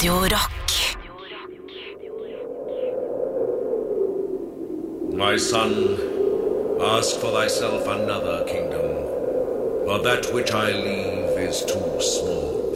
Radio Rock. My son, ask for thyself another kingdom, for that which I leave is too small.